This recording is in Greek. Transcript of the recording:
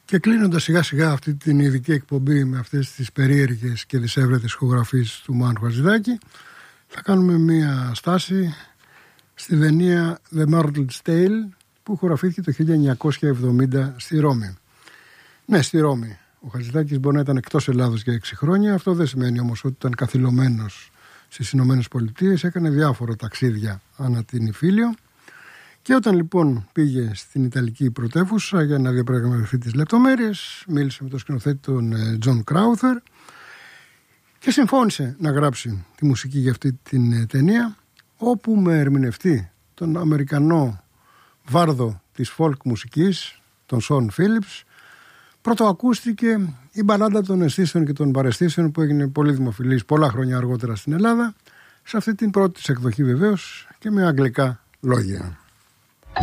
Και κλείνοντας σιγά σιγά αυτή την ειδική εκπομπή με αυτές τις περίεργες και δυσέβρετες ηχογραφίες του Μάνου Χατζηδάκη, θα κάνουμε μία στάση στη ταινία The Martle's Tale που ηχογραφήθηκε το 1970 στη Ρώμη. Ναι, στη Ρώμη. Ο Χατζηδάκης μπορεί να ήταν εκτός Ελλάδος για 6 χρόνια. Αυτό δεν σημαίνει όμως ότι ήταν καθυλωμένος στις Ηνωμένες Πολιτείες. Έκανε διάφορα ταξίδια ανά την Ιφίλιο. Και όταν λοιπόν πήγε στην Ιταλική πρωτεύουσα για να διαπραγματευτεί τις λεπτομέρειες, μίλησε με τον σκηνοθέτη τον Τζον Κράουθερ και συμφώνησε να γράψει τη μουσική για αυτή την ταινία, όπου με ερμηνευτή τον Αμερικανό βάρδο της folk μουσικής, τον Σον Φίλιπς, πρωτοακούστηκε η μπαλάντα των αισθήσεων και των παραισθήσεων που έγινε πολύ δημοφιλής πολλά χρόνια αργότερα στην Ελλάδα, σε αυτή την πρώτη της εκδοχή βεβαίως και με αγγλικά λόγια.